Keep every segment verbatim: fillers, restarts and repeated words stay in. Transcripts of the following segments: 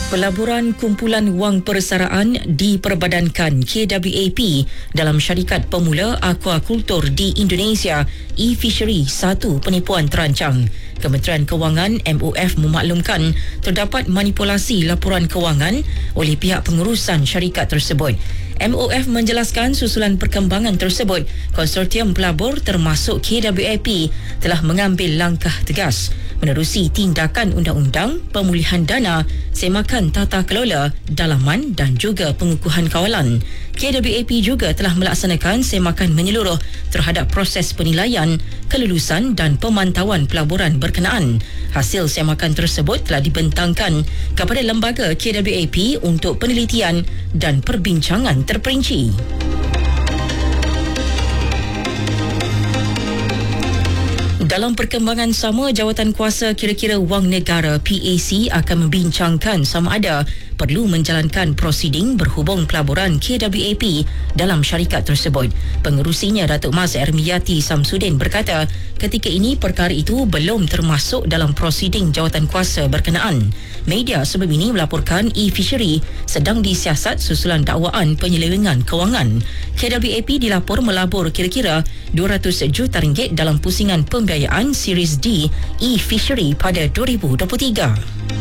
Pelaburan kumpulan wang persaraan diperbadankan K W A P dalam syarikat pemula aquakultur di Indonesia, e-Fishery satu penipuan terancang. Kementerian Kewangan M O F memaklumkan terdapat manipulasi laporan kewangan oleh pihak pengurusan syarikat tersebut. M O F menjelaskan susulan perkembangan tersebut, konsortium pelabur termasuk K W A P telah mengambil langkah tegas menerusi tindakan undang-undang, pemulihan dana, semakan tata kelola, dalaman dan juga pengukuhan kawalan. K W A P juga telah melaksanakan semakan menyeluruh terhadap proses penilaian, kelulusan dan pemantauan pelaburan berkenaan. Hasil semakan tersebut telah dibentangkan kepada lembaga K W A P untuk penelitian dan perbincangan terperinci. Dalam perkembangan sama, Jawatan Kuasa Kira-kira Wang Negara P A C akan membincangkan sama ada perlu menjalankan prosiding berhubung pelaburan K W A P dalam syarikat tersebut. Pengerusinya Datuk Mas Ermiyati Samsudin berkata ketika ini perkara itu belum termasuk dalam prosiding jawatan kuasa berkenaan. Media sebelum ini melaporkan e-Fishery sedang disiasat susulan dakwaan penyelewengan kewangan. K W A P dilapor melabur kira-kira dua ratus juta ringgit dalam pusingan pembiayaan Series D e-Fishery pada dua ribu dua puluh tiga.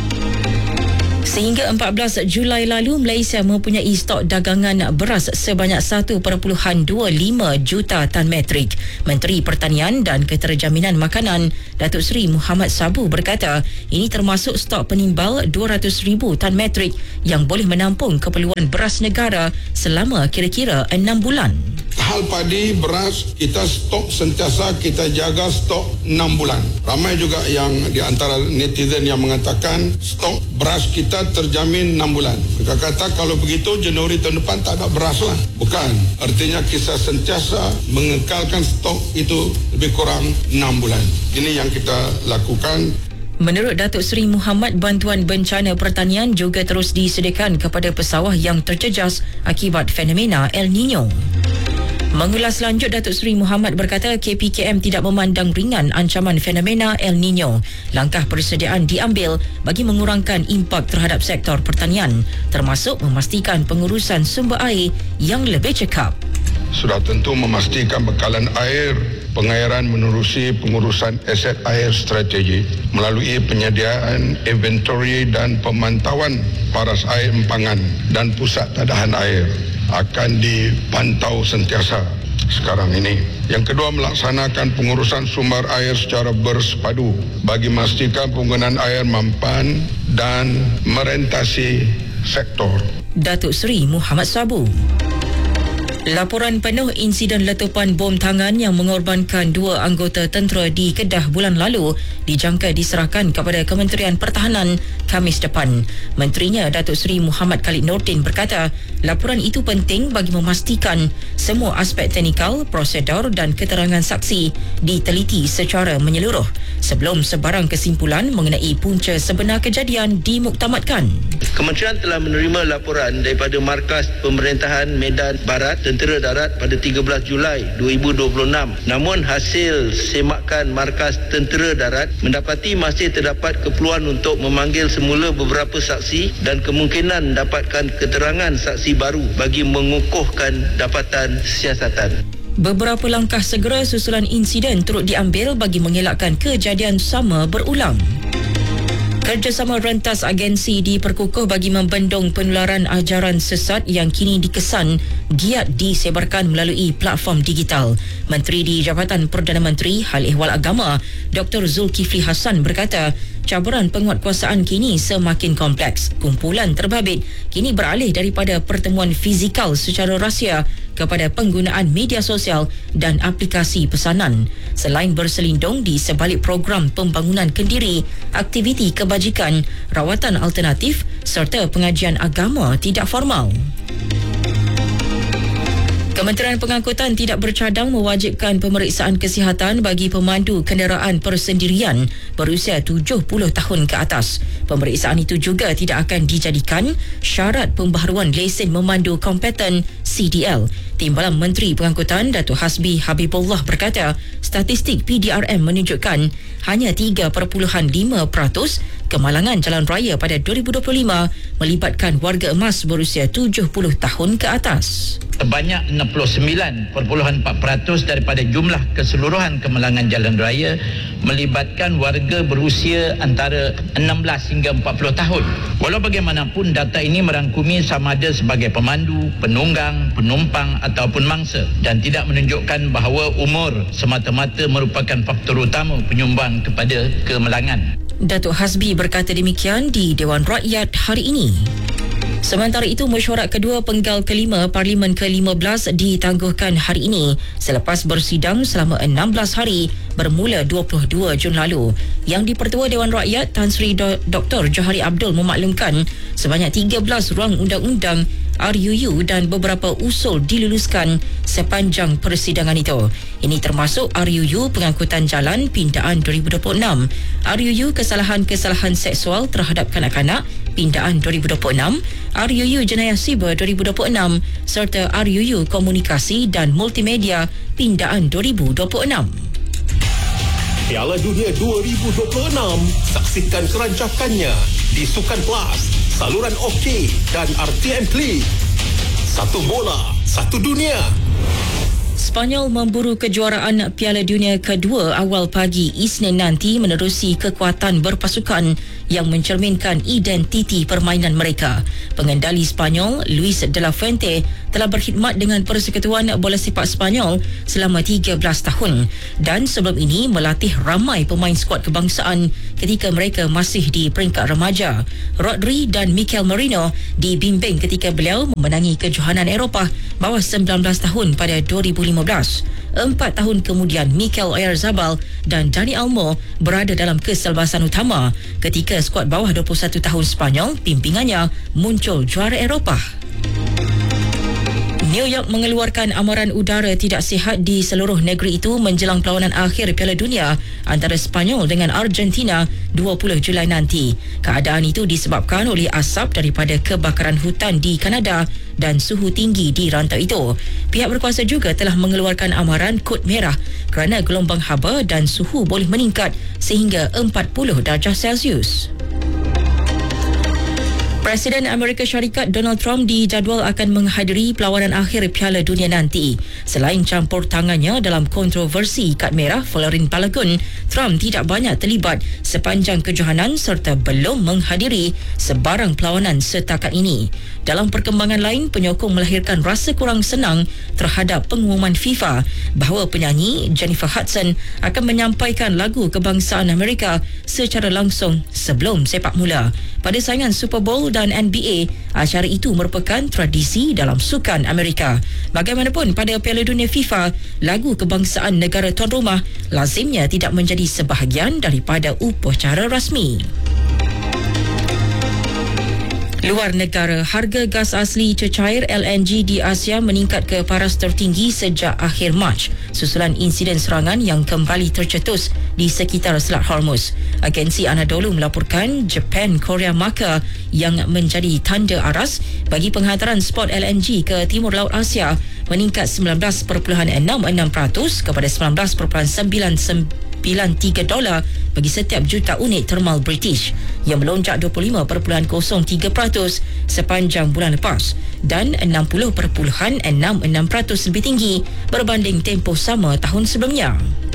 Sehingga empat belas Julai lalu, Malaysia mempunyai stok dagangan beras sebanyak satu perpuluhan dua lima juta tan metrik. Menteri Pertanian dan Keterjaminan Makanan Datuk Seri Muhammad Sabu berkata ini termasuk stok penimbal dua ratus ribu tan metrik yang boleh menampung keperluan beras negara selama kira-kira enam bulan. Hal padi, beras, kita stok sentiasa kita jaga stok enam bulan. Ramai juga yang di antara netizen yang mengatakan stok beras kita terjamin enam bulan. Mereka kata kalau begitu Januari tahun depan tak ada beras lah. Bukan. Artinya kita sentiasa mengekalkan stok itu lebih kurang enam bulan. Ini yang kita lakukan. Menurut Datuk Seri Muhammad, bantuan bencana pertanian juga terus disediakan kepada pesawah yang terjejas akibat fenomena El Nino. Mengulas lanjut, Datuk Seri Muhammad berkata K P K M tidak memandang ringan ancaman fenomena El Nino. Langkah persediaan diambil bagi mengurangkan impak terhadap sektor pertanian, termasuk memastikan pengurusan sumber air yang lebih cekap. Sudah tentu memastikan bekalan air, pengairan menerusi pengurusan aset air strategi melalui penyediaan inventory dan pemantauan paras air empangan dan pusat tadahan air akan dipantau sentiasa sekarang ini. Yang kedua, melaksanakan pengurusan sumber air secara bersepadu bagi memastikan penggunaan air mampan dan merentasi sektor. Datuk Seri Muhammad Sabu. Laporan penuh insiden letupan bom tangan yang mengorbankan dua anggota tentera di Kedah bulan lalu dijangka diserahkan kepada Kementerian Pertahanan Khamis depan. Menterinya Datuk Seri Muhammad Khalid Nordin berkata laporan itu penting bagi memastikan semua aspek teknikal, prosedur dan keterangan saksi diteliti secara menyeluruh sebelum sebarang kesimpulan mengenai punca sebenar kejadian dimuktamadkan. Kementerian telah menerima laporan daripada Markas Pemerintahan Medan Barat Tentera Darat pada tiga belas Julai dua ribu dua puluh enam. Namun hasil semakan Markas Tentera Darat mendapati masih terdapat keperluan untuk memanggil semula beberapa saksi dan kemungkinan dapatkan keterangan saksi baru bagi mengukuhkan dapatan siasatan. Beberapa langkah segera susulan insiden turut diambil bagi mengelakkan kejadian sama berulang. Kerjasama rentas agensi diperkukuh bagi membendung penularan ajaran sesat yang kini dikesan giat disebarkan melalui platform digital. Menteri di Jabatan Perdana Menteri Hal Ehwal Agama Doktor Zulkifli Hassan berkata cabaran penguatkuasaan kini semakin kompleks. Kumpulan terbabit kini beralih daripada pertemuan fizikal secara rahsia kepada penggunaan media sosial dan aplikasi pesanan. Selain berselindung di sebalik program pembangunan kendiri, aktiviti kebajikan, rawatan alternatif serta pengajian agama tidak formal. Kementerian Pengangkutan tidak bercadang mewajibkan pemeriksaan kesihatan bagi pemandu kenderaan persendirian berusia tujuh puluh tahun ke atas. Pemeriksaan itu juga tidak akan dijadikan syarat pembaharuan lesen memandu kompeten C D L. Timbalan Menteri Pengangkutan Datuk Hasbi Habibullah berkata statistik P D R M menunjukkan hanya tiga perpuluhan lima peratus kemalangan jalan raya pada dua ribu dua puluh lima melibatkan warga emas berusia tujuh puluh tahun ke atas. Sebanyak enam puluh sembilan perpuluhan empat peratus daripada jumlah keseluruhan kemalangan jalan raya melibatkan warga berusia antara enam belas hingga empat puluh tahun. Walau bagaimanapun, data ini merangkumi sama ada sebagai pemandu, penunggang, penumpang ataupun mangsa dan tidak menunjukkan bahawa umur semata-mata merupakan faktor utama penyumbang kepada kemalangan. Datuk Hasbi berkata demikian di Dewan Rakyat hari ini. Sementara itu, mesyuarat kedua penggal kelima Parlimen ke lima belas ditangguhkan hari ini selepas bersidang selama enam belas hari bermula dua puluh dua Jun lalu. Yang di-Pertua Dewan Rakyat Tan Sri Doktor Johari Abdul memaklumkan sebanyak tiga belas ruang undang-undang R U U dan beberapa usul diluluskan sepanjang persidangan itu. Ini termasuk R U U Pengangkutan Jalan Pindaan dua ribu dua puluh enam, R U U Kesalahan-Kesalahan Seksual Terhadap Kanak-Kanak Pindaan dua ribu dua puluh enam, R U U Jenayah Siber dua ribu dua puluh enam serta R U U Komunikasi dan Multimedia Pindaan dua ribu dua puluh enam. Piala Dunia dua ribu dua puluh enam, saksikan kerancakannya di Sukan Plus, saluran OK dan R T M Klik. Satu bola, satu dunia. Spanyol memburu kejuaraan Piala Dunia kedua awal pagi Isnin nanti menerusi kekuatan berpasukan yang mencerminkan identiti permainan mereka. Pengendali Spanyol, Luis de la Fuente, telah berkhidmat dengan Persekutuan Bola Sepak Spanyol selama tiga belas tahun dan sebelum ini melatih ramai pemain skuad kebangsaan ketika mereka masih di peringkat remaja. Rodri dan Mikel Merino dibimbing ketika beliau memenangi kejohanan Eropah bawah sembilan belas tahun pada dua ribu lima belas. Empat tahun kemudian, Mikel Oyarzabal dan Dani Olmo berada dalam keselbasan utama ketika skuad bawah dua puluh satu tahun Spanyol pimpingannya muncul juara Eropah. New York mengeluarkan amaran udara tidak sihat di seluruh negeri itu menjelang perlawanan akhir Piala Dunia antara Spanyol dengan Argentina dua puluh Julai nanti. Keadaan itu disebabkan oleh asap daripada kebakaran hutan di Kanada dan suhu tinggi di rantau itu. Pihak berkuasa juga telah mengeluarkan amaran kod merah kerana gelombang haba dan suhu boleh meningkat sehingga empat puluh darjah Celsius. Presiden Amerika Syarikat Donald Trump dijadual akan menghadiri perlawanan akhir Piala Dunia nanti. Selain campur tangannya dalam kontroversi kad merah Florin Balogun, Trump tidak banyak terlibat sepanjang kejohanan serta belum menghadiri sebarang perlawanan setakat ini. Dalam perkembangan lain, penyokong melahirkan rasa kurang senang terhadap pengumuman FIFA bahawa penyanyi Jennifer Hudson akan menyampaikan lagu kebangsaan Amerika secara langsung sebelum sepak mula. Pada saingan Super Bowl dan N B A, acara itu merupakan tradisi dalam sukan Amerika. Bagaimanapun, pada Piala Dunia FIFA, lagu kebangsaan negara tuan rumah lazimnya tidak menjadi sebahagian daripada upacara rasmi. Luar negara, harga gas asli cecair L N G di Asia meningkat ke paras tertinggi sejak akhir Mac susulan insiden serangan yang kembali tercetus di sekitar Selat Hormuz. Agensi Anadolu melaporkan Japan Korea Maka yang menjadi tanda aras bagi penghantaran spot L N G ke Timur Laut Asia meningkat sembilan belas perpuluhan enam enam peratus kepada sembilan belas perpuluhan sembilan sembilan tiga dolar bagi setiap juta unit termal British, yang melonjak dua puluh lima perpuluhan kosong tiga peratus sepanjang bulan lepas dan enam puluh perpuluhan enam enam peratus lebih tinggi berbanding tempoh sama tahun sebelumnya.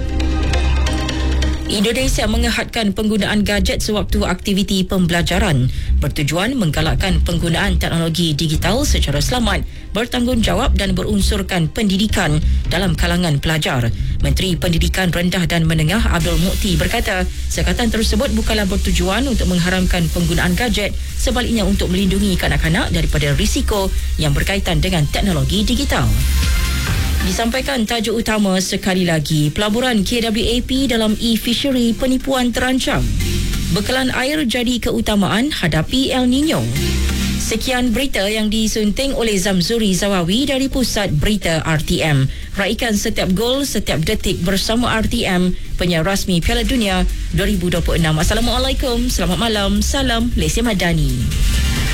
Indonesia menghadkan penggunaan gadget sewaktu aktiviti pembelajaran bertujuan menggalakkan penggunaan teknologi digital secara selamat, bertanggungjawab dan berunsurkan pendidikan dalam kalangan pelajar. Menteri Pendidikan Rendah dan Menengah Abdul Mukti berkata, sekatan tersebut bukanlah bertujuan untuk mengharamkan penggunaan gadget, sebaliknya untuk melindungi kanak-kanak daripada risiko yang berkaitan dengan teknologi digital. Disampaikan tajuk utama sekali lagi, pelaburan K W A P dalam e-fishery penipuan terancam. Bekalan air jadi keutamaan hadapi El Nino. Sekian berita yang disunting oleh Zamzuri Zawawi dari Pusat Berita R T M. Raikan setiap gol, setiap detik bersama R T M, penyiar rasmi Piala Dunia dua ribu dua puluh enam. Assalamualaikum, selamat malam, salam Lesia Madani.